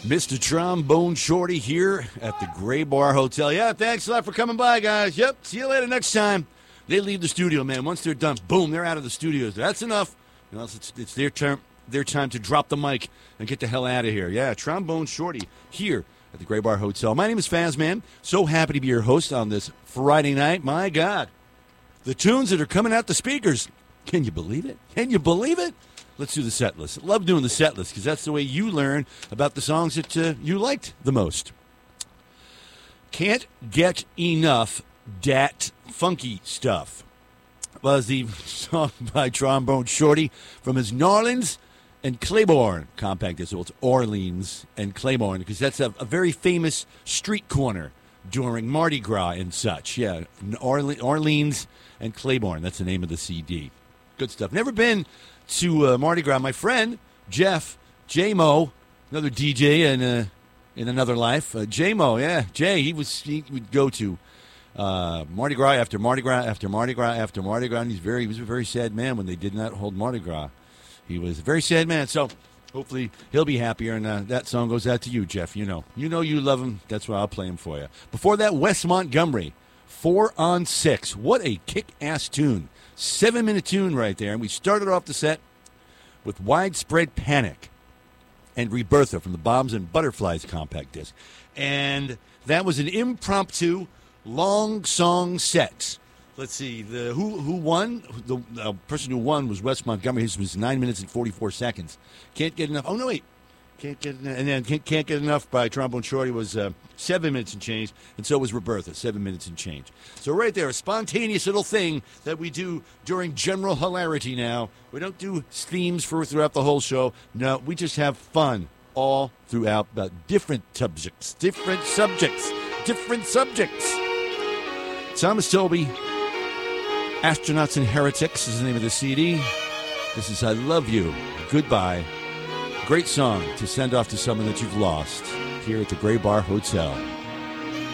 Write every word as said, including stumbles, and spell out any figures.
Mister Trombone Shorty here at the Gray Bar Hotel. Yeah, thanks a lot for coming by, guys. Yep, see you later next time. They leave the studio, man. Once they're done, boom, they're out of the studios. That's enough. You know, it's, it's their term, their time to drop the mic and get the hell out of here. Yeah, Trombone Shorty here at the Gray Bar Hotel. My name is Fazman. So happy to be your host on this Friday night. My God, the tunes that are coming out the speakers. Can you believe it? Can you believe it? Let's do the set list. I love doing the set list because that's the way you learn about the songs that uh, you liked the most. Can't Get Enough Dat Funky Stuff was the song by Trombone Shorty from his Narlins and Claiborne compact disc. So it's Orleans and Claiborne because that's a, a very famous street corner during Mardi Gras and such. Yeah, Orle- Orleans and Claiborne. That's the name of the C D. Good stuff. Never been to uh, Mardi Gras. My friend Jeff J-Mo, another D J in uh, in another life. Uh, J-Mo, yeah, Jay. He was he would go to uh, Mardi Gras after Mardi Gras after Mardi Gras after Mardi Gras. And he's very he was a very sad man when they did not hold Mardi Gras. He was a very sad man. So hopefully he'll be happier. And uh, that song goes out to you, Jeff. You know, you know you love him. That's why I'll play him for you. Before that, Wes Montgomery, Four on Six. What a kick-ass tune. Seven-minute tune right there. And we started off the set with Widespread Panic and Rebirtha from the Bombs and Butterflies compact disc. And that was an impromptu long song set. Let's see. The Who who won? The uh, person who won was Wes Montgomery. His was nine minutes and forty-four seconds. Can't Get Enough. Oh, no, wait. Can't Get Enough. And then Can't, Can't Get Enough by Trombone Shorty was uh, seven minutes and change. And so was Rebirtha, seven minutes and change. So right there, a spontaneous little thing that we do during general hilarity now. We don't do themes for throughout the whole show. No, we just have fun all throughout about different subjects, different subjects, different subjects. Thomas Dolby, Astronauts and Heretics is the name of the C D. This is I Love You, Goodbye. Great song to send off to someone that you've lost here at the Gray Bar Hotel.